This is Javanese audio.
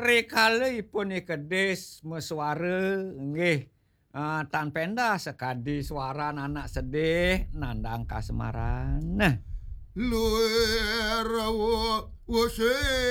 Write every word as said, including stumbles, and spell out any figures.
rikaleipun kedis mesuara nggih uh, tan pendah sekadi suara anak sedih nandang kasemaran. Nah. Luera wo wo